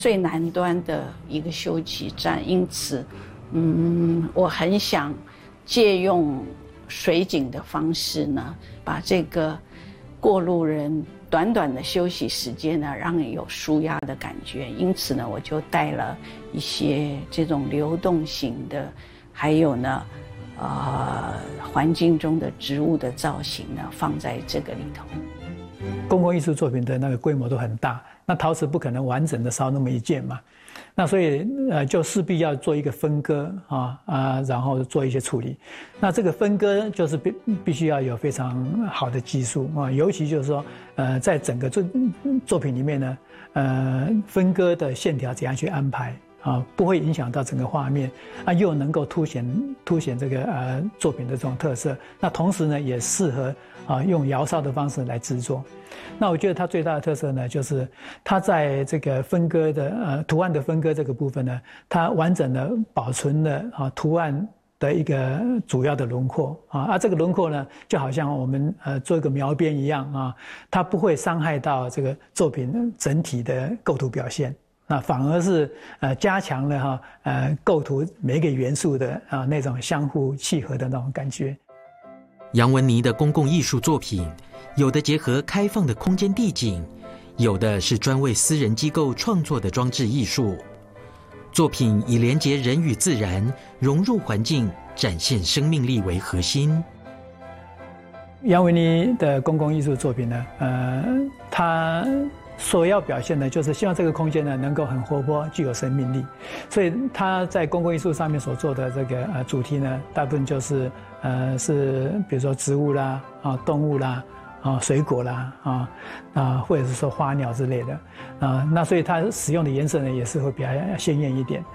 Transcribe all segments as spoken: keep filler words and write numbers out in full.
最南端的一个休息站，因此，嗯，我很想借用水景的方式呢，把这个过路人短短的休息时间呢，让人有舒压的感觉。因此呢，我就带了一些这种流动型的，还有呢，呃，环境中的植物的造型呢，放在这个里头。 公共艺术作品的那个规模都很大，那陶瓷不可能完整的烧那么一件嘛，那所以呃就势必要做一个分割啊啊，然后做一些处理。那这个分割就是必必须要有非常好的技术啊，尤其就是说呃在整个作作品里面呢，呃分割的线条怎样去安排。啊，不会影响到整个画面，啊，又能够凸显凸显这个呃作品的这种特色。那同时呢，也适合啊用窑烧的方式来制作。那我觉得它最大的特色呢，就是它在这个分割的呃图案的分割这个部分呢，它完整的保存了啊图案的一个主要的轮廓啊，啊这个轮廓呢，就好像我们呃做一个描边一样啊，它不会伤害到这个作品整体的构图表现。那反而是呃加强了哈呃构图每一个元素的啊那种相互契合的那种感觉。 杨文霓的公共艺术作品，有的结合开放的空间地景，有的是专为私人机构创作的装置艺术。作品以连结人与自然、融入环境、展现生命力为核心。 杨文霓的公共艺术作品呢，呃，它所要表现的就是希望这个空间呢能够很活泼，具有生命力。所以他在公共艺术上面所做的这个呃主题呢，大部分就是呃是比如说植物啦、啊动物啦、啊水果啦、啊啊或者是说花鸟之类的啊。那所以它使用的颜色呢也是会比较鲜艳一点。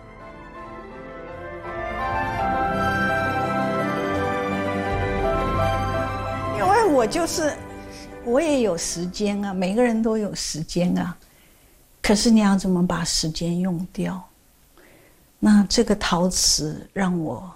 因为我就是。我也有时间啊，每个人都有时间啊，可是你要怎么把时间用掉？那这个陶瓷让我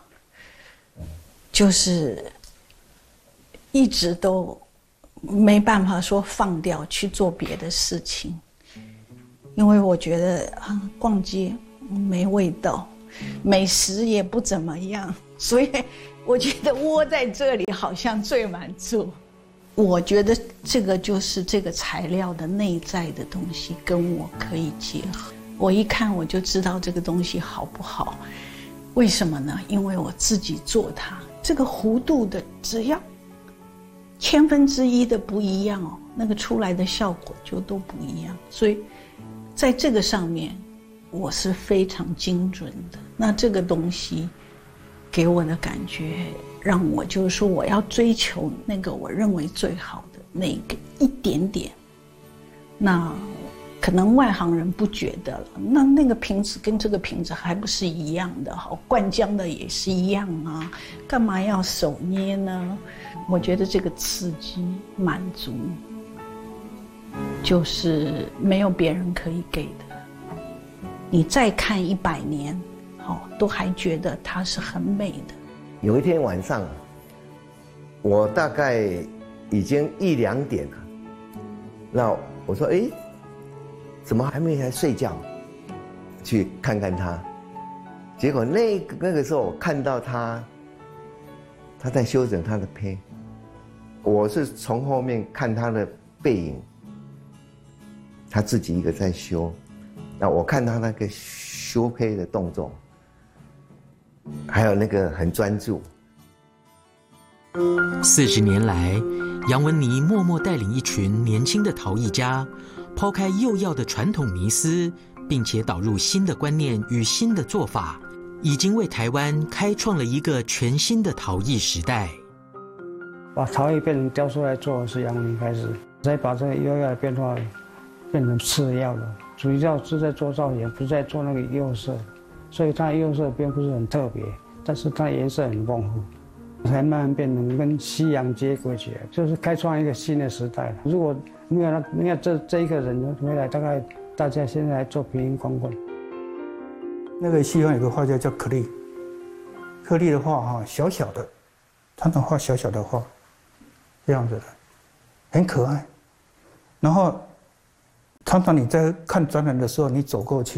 就是一直都没办法说放掉去做别的事情，因为我觉得啊，逛街没味道，美食也不怎么样，所以我觉得窝在这里好像最满足。我觉得这个就是这个材料的内在的东西跟我可以结合，我一看我就知道这个东西好不好。为什么呢？因为我自己做它，这个弧度的只要千分之一的不一样哦，那个出来的效果就都不一样。所以在这个上面我是非常精准的。那这个东西给我的感觉让我就是说我要追求那个我认为最好的那个一点点，那可能外行人不觉得了，那那个瓶子跟这个瓶子还不是一样的，好，灌浆的也是一样啊，干嘛要手捏呢？我觉得这个刺激满足就是没有别人可以给的，你再看一百年好，都还觉得它是很美的。 有一天晚上，我大概已经一两点了，那我说：“哎，怎么还没来睡觉？”去看看他，结果那个那个时候我看到他，他在修整他的胚，我是从后面看他的背影，他自己一个在修，那我看他那个修胚的动作。还有那个很专注。 四十年来，杨文霓默默带领一群年轻的陶艺家，抛开釉药的传统迷思，并且导入新的观念与新的做法，已经为台湾开创了一个全新的陶艺时代。 把陶艺变成雕塑来做是杨文霓开始，再把这个釉药的变化变成次要的，主要是在做造型，不是在做那个釉色。所以它的釉色并不是很特别，但是它的颜色很丰富，才慢慢变成跟西洋接轨起来，就是开创一个新的时代。如果没有那没有这这一个人回来，大概大家现在做瓶瓶罐罐。 那个西方有个画家叫克利，克利的画哈小小的，他能画小小的画，这样子的，很可爱。然后常常你在看展览的时候，你走过去。